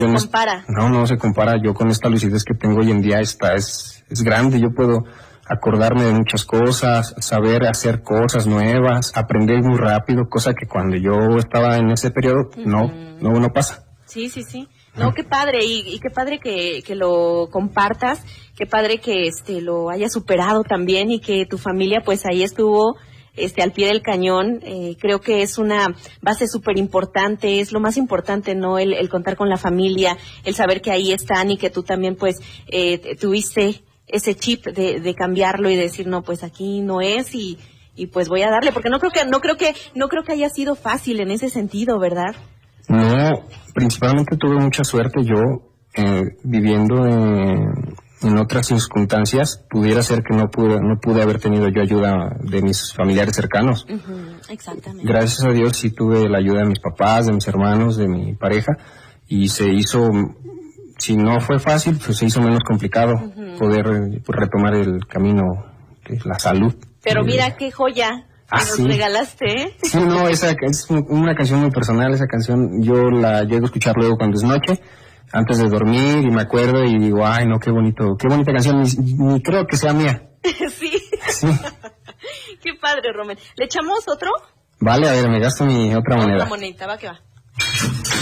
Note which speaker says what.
Speaker 1: compara.
Speaker 2: No se compara. Yo con esta lucidez que tengo hoy en día es grande. Yo puedo acordarme de muchas cosas, saber hacer cosas nuevas, aprender muy rápido, cosa que cuando yo estaba en ese periodo no pasa.
Speaker 1: Sí. No, qué padre, y qué padre que lo compartas, qué padre que lo hayas superado también y que tu familia pues ahí estuvo al pie del cañón. Creo que es una base súper importante, es lo más importante, ¿no? El contar con la familia, el saber que ahí están y que tú también pues tuviste ese chip de cambiarlo y decir, no, pues aquí no es y pues voy a darle, porque no creo que haya sido fácil en ese sentido, ¿verdad?
Speaker 2: No, principalmente tuve mucha suerte. Yo, viviendo en otras circunstancias, pudiera ser que no pude haber tenido yo ayuda de mis familiares cercanos.
Speaker 1: Exactamente.
Speaker 2: Gracias a Dios sí tuve la ayuda de mis papás, de mis hermanos, de mi pareja, y se hizo, si no fue fácil, pues se hizo menos complicado poder retomar el camino de la salud.
Speaker 1: Pero mira qué joya. Nos regalaste, ¿eh?
Speaker 2: Sí, no, esa es una canción muy personal. Esa canción yo la llego a escuchar luego cuando es noche, antes de dormir, y me acuerdo y digo, ay, no, qué bonita canción, ni creo que sea mía.
Speaker 1: Sí. Qué padre, Rommel. ¿Le echamos otro?
Speaker 2: Vale, a ver, me gasto mi otra moneda.
Speaker 1: Otra monedita, va que va.